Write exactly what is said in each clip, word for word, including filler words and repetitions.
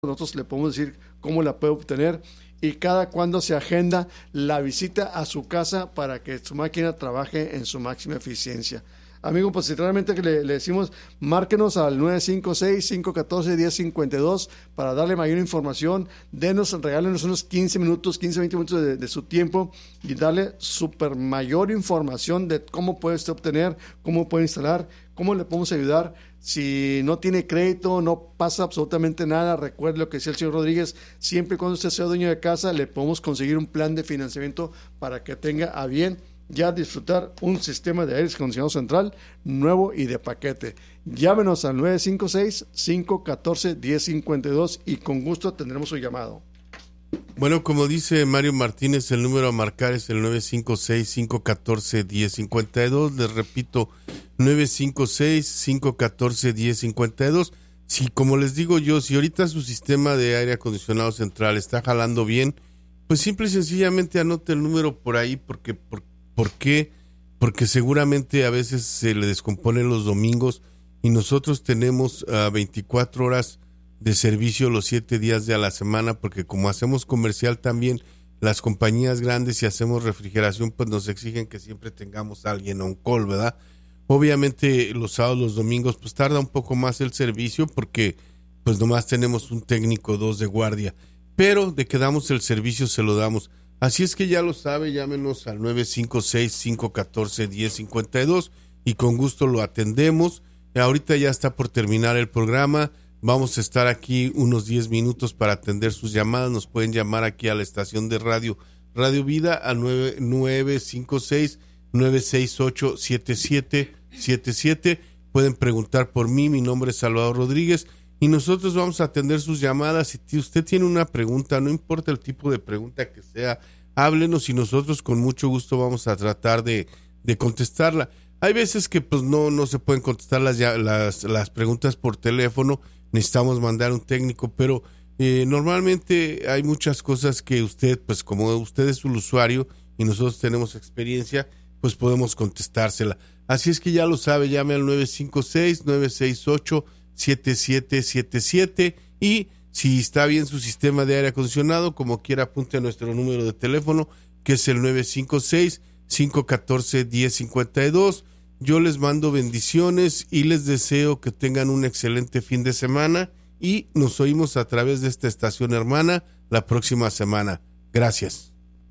nosotros le podemos decir cómo la puede obtener y cada cuándo se agenda la visita a su casa para que su máquina trabaje en su máxima eficiencia. Amigo, pues realmente que le, le decimos, márquenos al nueve cinco seis, cinco uno cuatro, uno cero cinco dos para darle mayor información, denos, regálenos unos quince minutos, quince, veinte minutos de, de su tiempo y darle super mayor información de cómo puede usted obtener, cómo puede instalar, cómo le podemos ayudar. Si no tiene crédito, no pasa absolutamente nada. Recuerde lo que decía el señor Rodríguez, siempre y cuando usted sea dueño de casa, le podemos conseguir un plan de financiamiento para que tenga a bien ya disfrutar un sistema de aire acondicionado central nuevo y de paquete. Llámenos al nueve cinco seis, cinco uno cuatro, uno cero cinco dos y con gusto tendremos su llamado. Bueno, como dice Mario Martínez, el número a marcar es el nueve cinco seis, cinco uno cuatro, uno cero cinco dos. Les repito, nueve cinco seis, cinco uno cuatro, uno cero cinco dos. Si, como les digo yo, si ahorita su sistema de aire acondicionado central está jalando bien, pues simple y sencillamente anote el número por ahí, porque por, ¿por qué? Porque seguramente a veces se le descomponen los domingos y nosotros tenemos uh, veinticuatro horas de servicio los siete días de a la semana, porque como hacemos comercial también, las compañías grandes y hacemos refrigeración, pues nos exigen que siempre tengamos a alguien on call, ¿verdad? Obviamente los sábados, los domingos, pues tarda un poco más el servicio porque pues nomás tenemos un técnico, dos de guardia, pero de que damos el servicio se lo damos. Así es que ya lo sabe, llámenos al nueve cinco seis, cinco uno cuatro, uno cero cinco dos y con gusto lo atendemos. Ahorita ya está por terminar el programa. Vamos a estar aquí unos diez minutos para atender sus llamadas. Nos pueden llamar aquí a la estación de radio Radio Vida a nueve cinco seis, nueve seis ocho, siete siete siete siete. Pueden preguntar por mí, mi nombre es Salvador Rodríguez y nosotros vamos a atender sus llamadas. Si usted tiene una pregunta, no importa el tipo de pregunta que sea, háblenos y nosotros con mucho gusto vamos a tratar de, de contestarla. Hay veces que pues no, no se pueden contestar las, las, las preguntas por teléfono, necesitamos mandar un técnico, pero eh, normalmente hay muchas cosas que usted, pues como usted es un usuario y nosotros tenemos experiencia, pues podemos contestársela. Así es que ya lo sabe, llame al nueve cinco seis, nueve seis ocho, siete siete siete siete y si está bien su sistema de aire acondicionado, como quiera apunte a nuestro número de teléfono, que es el nueve cinco seis, cinco uno cuatro, uno cero cinco dos. Yo les mando bendiciones y les deseo que tengan un excelente fin de semana y nos oímos a través de esta estación hermana la próxima semana. Gracias.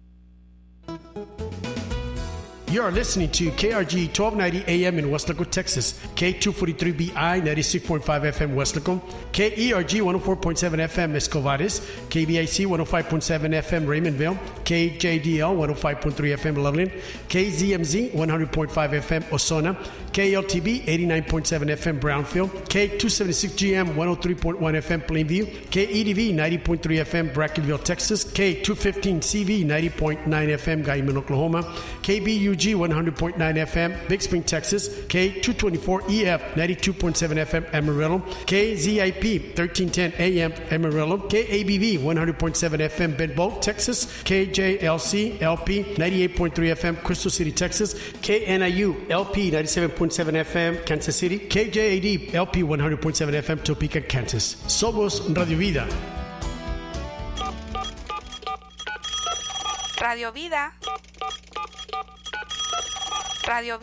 You are listening to K R G twelve ninety A M in Weslaco, Texas, K two forty-three B I ninety-six point five F M Weslaco, K E R G one oh four point seven F M Escovares, K B I C one oh five point seven F M Raymondville, K J D L one oh five point three F M Loveland, K Z M Z one hundred point five F M Osona, K L T B eighty-nine point seven F M Brownfield, K two seventy-six G M one oh three point one F M Plainview, K E D V ninety point three F M Brackenville, Texas, K two fifteen C V ninety point nine F M Guyman, Oklahoma, K B U G one hundred point nine F M Big Spring, Texas, K two twenty-four E F ninety-two point seven F M Amarillo, K Z I P thirteen ten A M Amarillo, K A B V one hundred point seven F M Bedboe, Texas, K J L C L P ninety-eight point three F M Crystal City, Texas, K N I U L P ninety-seven point seven F M Kansas City, K J A D L P one hundred point seven F M Topeka, Kansas. Somos Radio Vida. Radio Vida. Radio